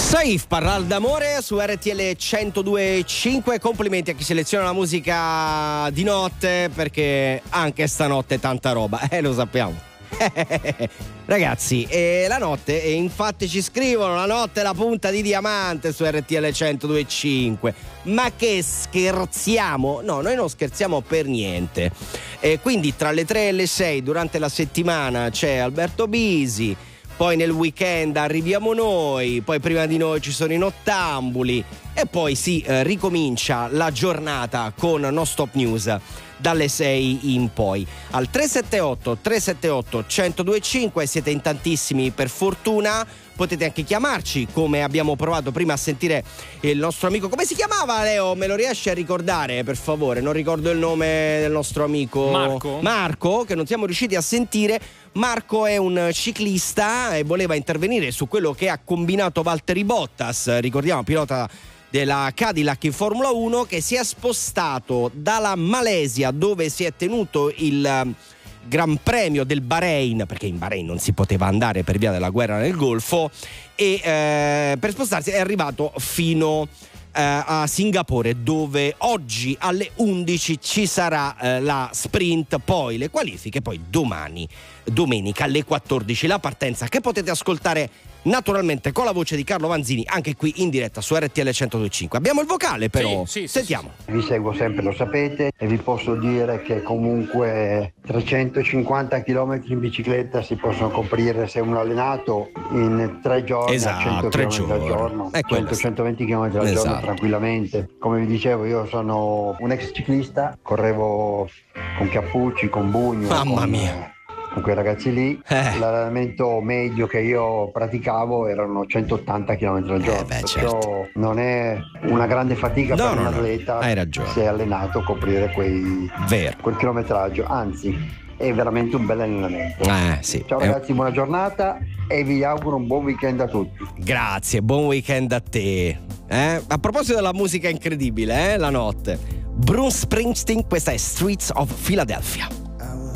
Saif parla d'amore su RTL 102.5. Complimenti a chi seleziona la musica di notte, perché anche stanotte è tanta roba, lo sappiamo. Ragazzi, la notte, e infatti ci scrivono, la notte è la punta di diamante su RTL 102.5. Ma che scherziamo? No, noi non scherziamo per niente. Quindi tra le 3 e le 6 durante la settimana c'è Alberto Bisi, poi nel weekend arriviamo noi, poi prima di noi ci sono i Nottambuli e poi si ricomincia la giornata con No Stop News dalle 6 in poi. Al 378 1025, siete in tantissimi per fortuna, potete anche chiamarci, come abbiamo provato prima a sentire il nostro amico. Come si chiamava, Leo? Me lo riesci a ricordare, per favore? Non ricordo il nome del nostro amico Marco, che non siamo riusciti a sentire. Marco è un ciclista e voleva intervenire su quello che ha combinato Valtteri Bottas, ricordiamo, pilota della Cadillac in Formula 1, che si è spostato dalla Malesia, dove si è tenuto il Gran Premio del Bahrain, perché in Bahrain non si poteva andare per via della guerra nel Golfo, e per spostarsi è arrivato fino a Singapore, dove oggi alle 11 ci sarà la sprint, poi le qualifiche, poi domenica alle 14 la partenza, che potete ascoltare naturalmente con la voce di Carlo Vanzini, anche qui in diretta su RTL 102.5. Abbiamo il vocale però, sentiamo. Vi seguo sempre, lo sapete, e vi posso dire che comunque 350 km in bicicletta si possono coprire, se uno è allenato, in 3 giorni, esatto, 100 km al giorno, 100-120 km al giorno, esatto, tranquillamente. Come vi dicevo, io sono un ex ciclista, correvo con Cappucci, con Bugno, mamma mia, con quei ragazzi lì. L'allenamento medio che io praticavo erano 180 km al giorno, perciò certo, non è una grande fatica per un atleta, hai ragione, se è allenato, coprire quel chilometraggio, anzi è veramente un bel allenamento. Ciao ragazzi, buona giornata e vi auguro un buon weekend a tutti. Grazie, buon weekend a te. A proposito della musica incredibile, la notte, Bruce Springsteen, questa è Streets of Philadelphia.